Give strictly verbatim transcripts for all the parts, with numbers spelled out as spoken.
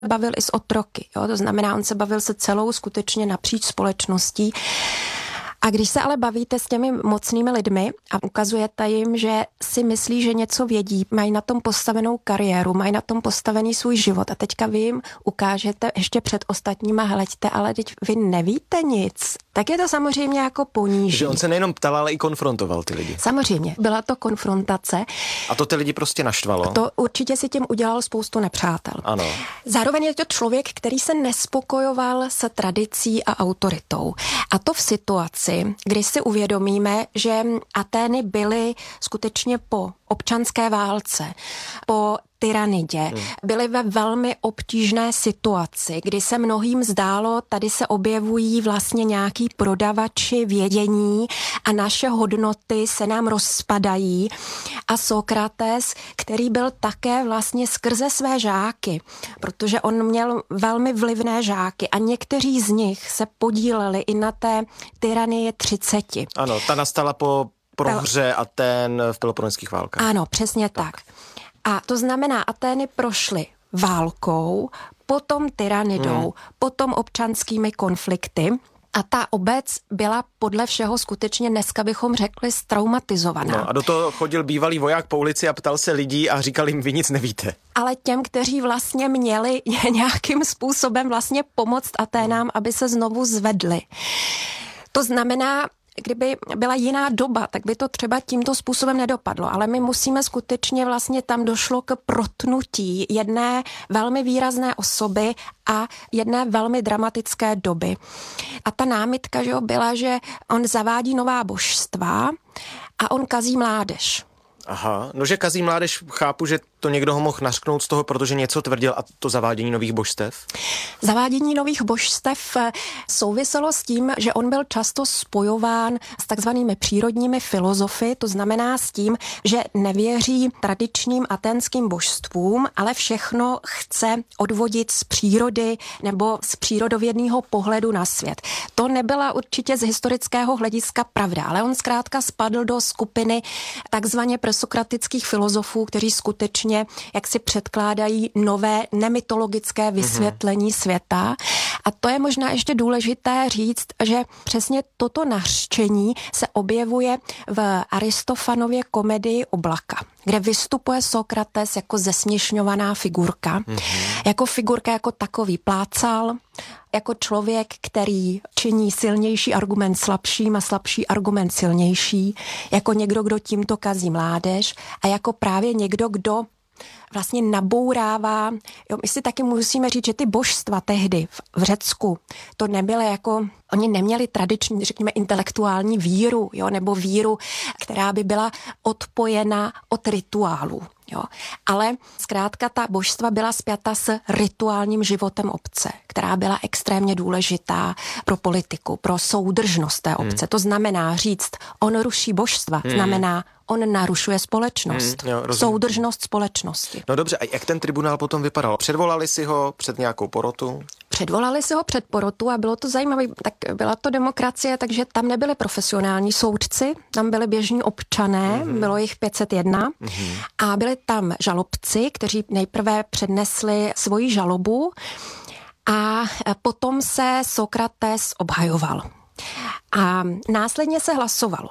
bavil i s otroky, jo? To znamená, on se bavil se celou skutečně napříč společností. A když se ale bavíte s těmi mocnými lidmi a ukazujete jim, že si myslí, že něco vědí, mají na tom postavenou kariéru, mají na tom postavený svůj život a teďka vy jim ukážete ještě před ostatníma, hleďte, ale teď vy nevíte nic, tak je to samozřejmě jako poníží. Že on se nejenom ptal, ale i konfrontoval ty lidi. Samozřejmě, byla to konfrontace. A to ty lidi prostě naštvalo. A to určitě si tím udělal spoustu nepřátel. Ano. Zároveň je to člověk, který se nespokojoval se tradicí a autoritou. A to v situaci, kdy si uvědomíme, že Atény byly skutečně po občanské válce, po tyranidě, hmm. byly ve velmi obtížné situaci, kdy se mnohým zdálo, tady se objevují vlastně nějaký prodavači vědění a naše hodnoty se nám rozpadají. A Sokrates, který byl také vlastně skrze své žáky, protože on měl velmi vlivné žáky a někteří z nich se podíleli i na té tyranii třiceti. Ano, ta nastala po prohře Atén v Peloponeských válkách. Ano, přesně tak. tak. A to znamená, Atény prošly válkou, potom tyranidou, hmm. potom občanskými konflikty. A ta obec byla podle všeho skutečně, dneska bychom řekli, straumatizovaná. No a do toho chodil bývalý voják po ulici a ptal se lidí a říkal jim, vy nic nevíte. Ale těm, kteří vlastně měli nějakým způsobem vlastně pomoct Aténám, aby se znovu zvedli. To znamená, kdyby byla jiná doba, tak by to třeba tímto způsobem nedopadlo, ale my musíme skutečně vlastně tam došlo k protnutí jedné velmi výrazné osoby a jedné velmi dramatické doby. A ta námitka, že jo, byla, že on zavádí nová božstva a on kazí mládež. Aha, no že kazí mládež, chápu, že to někdo ho mohl nařknout z toho, protože něco tvrdil, a to zavádění nových božstev? Zavádění nových božstev souviselo s tím, že on byl často spojován s takzvanými přírodními filozofy, to znamená s tím, že nevěří tradičním aténským božstvům, ale všechno chce odvodit z přírody nebo z přírodovědného pohledu na svět. To nebyla určitě z historického hlediska pravda, ale on zkrátka spadl do skupiny takzvaně presokratických filozofů, kteří skutečně jak si předkládají nové nemytologické vysvětlení mm-hmm. světa. A to je možná ještě důležité říct, že přesně toto nařčení se objevuje v Aristofanově komedii Oblaka, kde vystupuje Sokrates jako zesměšňovaná figurka, mm-hmm. jako figurka jako takový plácal, jako člověk, který činí silnější argument slabším a slabší argument silnější, jako někdo, kdo tímto kazí mládež a jako právě někdo, kdo vlastně nabourává. Jo, my si taky musíme říct, že ty božstva tehdy v, v Řecku, to nebyly jako, oni neměli tradiční, řekněme, intelektuální víru, jo, nebo víru, která by byla odpojena od rituálů. Jo. Ale zkrátka ta božstva byla spjata s rituálním životem obce, která byla extrémně důležitá pro politiku, pro soudržnost té obce. Hmm. To znamená říct, on ruší božstva, hmm. znamená, on narušuje společnost, hmm, jo, soudržnost společnosti. No dobře, a jak ten tribunál potom vypadal? Předvolali si ho před nějakou porotu? Předvolali si ho před porotu a bylo to zajímavé. Tak byla to demokracie, takže tam nebyli profesionální soudci, tam byli běžní občané, mm-hmm. bylo jich pět set jedna mm-hmm. a byli tam žalobci, kteří nejprve přednesli svoji žalobu a potom se Sokrates obhajoval. A následně se hlasovalo.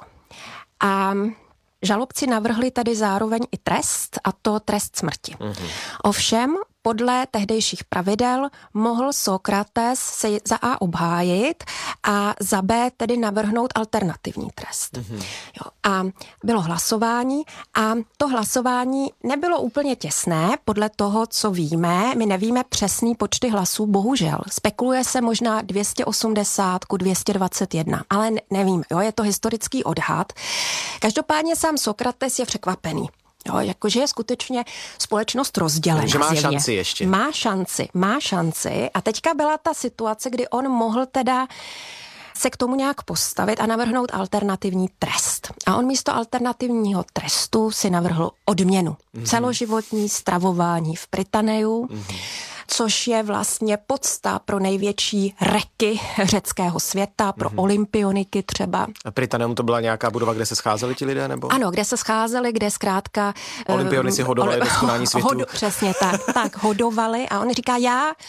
A žalobci navrhli tady zároveň i trest, a to trest smrti. Mm-hmm. Ovšem, podle tehdejších pravidel mohl Sokrates se za A obhájit a za B tedy navrhnout alternativní trest. Mm-hmm. Jo, a bylo hlasování a to hlasování nebylo úplně těsné podle toho, co víme. My nevíme přesný počty hlasů, bohužel. Spekuluje se možná dvě stě osmdesát ku dvě stě dvacet jedna, ale ne, nevíme. Jo, je to historický odhad. Každopádně sám Sokrates je překvapený. Jo, jakože je skutečně společnost rozdělená. Že má zjevně. šanci ještě. Má šanci, má šanci. A teďka byla ta situace, kdy on mohl teda se k tomu nějak postavit a navrhnout alternativní trest. A on místo alternativního trestu si navrhl odměnu. Mm-hmm. Celoživotní stravování v Prytaneu, mm-hmm. což je vlastně podsta pro největší reky řeckého světa, pro mm-hmm. olympioniky třeba. A Prytaneum to byla nějaká budova, kde se scházeli ti lidé, nebo? Ano, kde se scházeli, kde zkrátka... Olympionici hodovali do skonání světu. Hodu, přesně tak, tak, hodovali a on říká, já